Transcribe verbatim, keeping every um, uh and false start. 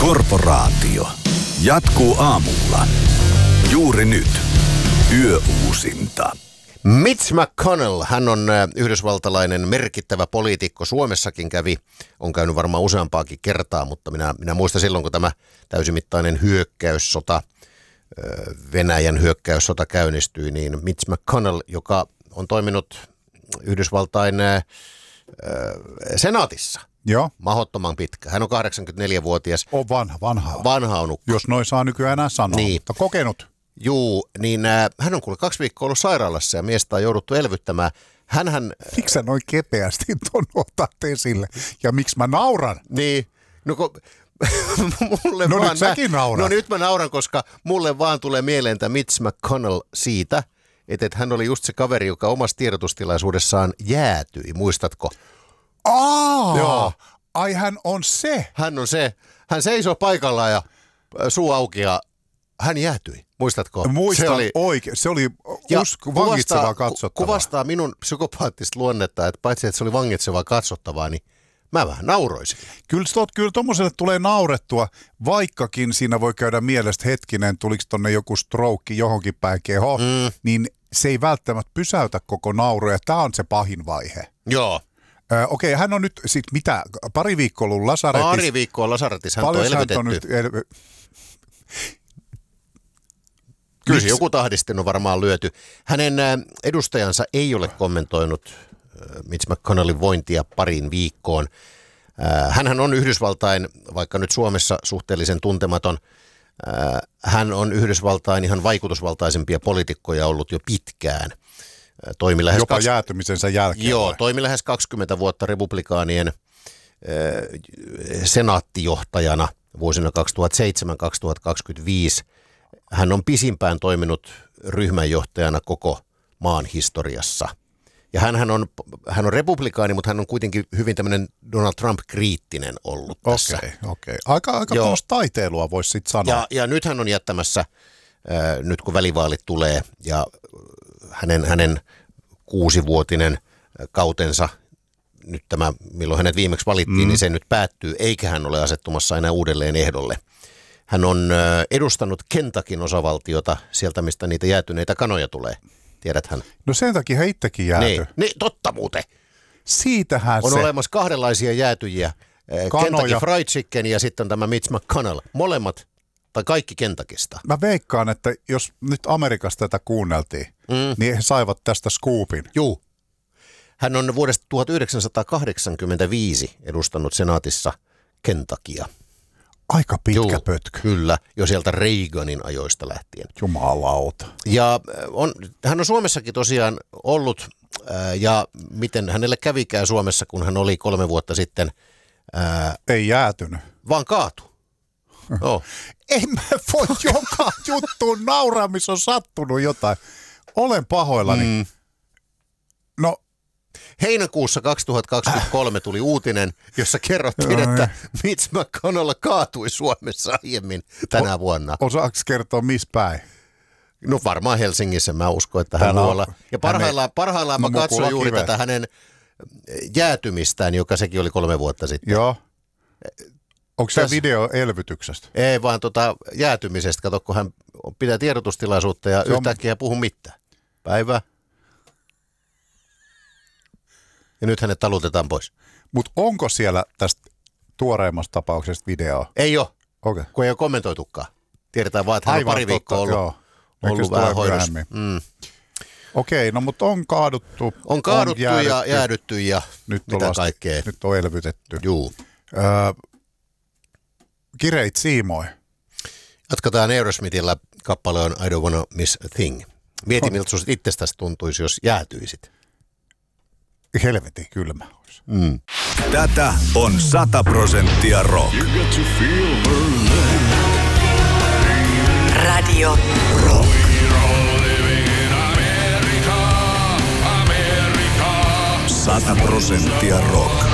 Korporaatio. Jatkuu aamulla. Juuri nyt. Yöuusinta. Mitch McConnell, hän on yhdysvaltalainen merkittävä poliitikko. Suomessakin kävi, on käynyt varmaan useampaakin kertaa, mutta minä, minä muistan silloin, kun tämä täysimittainen hyökkäyssota, Venäjän hyökkäyssota käynnistyi, niin Mitch McConnell, joka on toiminut Yhdysvaltain senaatissa. Joo. Mahdottoman pitkä. Hän on kahdeksankymmentäneljävuotias. On vanha, vanha. Vanha on ukko. Jos noin saa nykyään enää sanoa, niin. Mutta kokenut. Juu, niin äh, hän on kuule kaksi viikkoa ollut sairaalassa ja miestä on jouduttu elvyttämään. Hänhän... Miksi sä noin kepeästi ton otat esille? Ja miksi mä nauran? Niin, no kun... mulle no vaan nyt säkin naurat. No nyt mä nauran, koska mulle vaan tulee mieleen tämä Mitch McConnell siitä, että, että hän oli just se kaveri, joka omassa tiedotustilaisuudessaan jäätyi, muistatko? Aa, Joo. Ai hän on se. Hän on se. Hän seisoo paikallaan ja suu auki ja hän jäätyi. Muistatko? Muistan se oli oikein. Se oli usko, vangitsevaa katsottavaa. Kuvastaa minun psykopaattista luonnetta, että paitsi että se oli vangitsevaa katsottavaa, niin mä vähän nauroisin. Kyllä, kyllä tuommoiselle tulee naurettua, vaikkakin siinä voi käydä mielestä hetkinen, tuliko tonne joku stroke johonkin päin keho, mm. niin se ei välttämättä pysäytä koko nauroja. Tämä on se pahin vaihe. Joo. Ö, okei, hän on nyt sit mitä, pari viikkoa ollut lasaretissa. Pari viikkoa lasaretissa, hän on elvytetty. On nyt elvy... Kyllä joku tahdistin on varmaan lyöty. Hänen edustajansa ei ole kommentoinut Mitch McConnellin vointia pariin viikkoon. Hänhän on Yhdysvaltain, vaikka nyt Suomessa suhteellisen tuntematon, hän on Yhdysvaltain ihan vaikutusvaltaisempia poliitikkoja ollut jo pitkään. Toimi lähes Jopa kaksi... jäätymisensä jälkeen. Joo, vai? toimi lähes kaksikymmentä vuotta republikaanien senaattijohtajana vuosina kaksituhattaseitsemän kaksituhattakaksikymmentäviisi. Hän on pisimpään toiminut ryhmänjohtajana koko maan historiassa. Ja hänhän on, hän on republikaani, mutta hän on kuitenkin hyvin tämmöinen Donald Trump-kriittinen ollut tässä. Okei, okei. Aika, aika tuollaista taiteilua voisi sitten sanoa. Ja, ja nyt hän on jättämässä, äh, nyt kun välivaalit tulee ja hänen, hänen kuusivuotinen kautensa, nyt tämä, milloin hänet viimeksi valittiin, mm. niin se nyt päättyy, eikä hän ole asettumassa enää uudelleen ehdolle. Hän on edustanut Kentakin osavaltiota sieltä, mistä niitä jäätyneitä kanoja tulee. Tiedäthän? No sen takia he itsekin jääty. Niin, niin totta muuten. Siitähän on se. On olemassa kahdenlaisia jäätyjiä. Kanoja. Kentucky Fried Chicken ja sitten tämä Mitch McConnell. Molemmat, tai kaikki Kentuckista. Mä veikkaan, että jos nyt Amerikasta tätä kuunneltiin, mm. niin he saivat tästä scoopin. Juu. Hän on vuodesta tuhatyhdeksänsataakahdeksankymmentäviisi edustanut senaatissa Kentuckia. Aika pitkä Juu, pötky. Kyllä, jo sieltä Reaganin ajoista lähtien. Jumalauta. Ja on, hän on Suomessakin tosiaan ollut, ää, ja miten hänelle kävikään Suomessa, kun hän oli kolme vuotta sitten. Ää, Ei jäätynyt. Vaan kaatu. Oh. En mä voi joka juttuun nauraa, missä on sattunut jotain. Olen pahoillani. Mm. No. Heinäkuussa kaksituhattakaksikymmentäkolme tuli uutinen, jossa kerrottiin, että Mitch McConnell kaatui Suomessa aiemmin tänä o, vuonna. Osaako kertoa missä päin? No varmaan Helsingissä, mä uskon, että hän muualla. Ja parhaillaan, parhaillaan no, mä katsoin juuri kivet. tätä hänen jäätymistään, joka sekin oli kolme vuotta sitten. Joo. Onko se Täs... video elvytyksestä? Ei, vaan tota jäätymisestä. Kato, kun hän pitää tiedotustilaisuutta ja se yhtäkkiä on... puhu mitään. Päivä. Ja nyt hänet talutetaan pois. Mutta onko siellä tästä tuoreimmasta tapauksesta videoa? Ei ole, okay. Kun ei ole kommentoitukaan. Tiedetään vaan, että hän Aivan on pari viikkoa ollut, joo. ollut vähän hoidossa. Mm. Okei, no mutta on kaaduttu. On kaaduttu on ja jäädytty ja nyt mitä ollaan, kaikkea. Nyt on elvytetty. Juu. Öö, kireit siimoi. Jatketaan Aerosmithilla, kappale on I don't wanna miss a thing. Mieti, miltä susta itsestäsi tuntuisi, jos jäätyisit. Helvetin kylmä olisi. Mm. Tätä on sata prosenttia rock. Radio Rock. Sata prosenttia rock.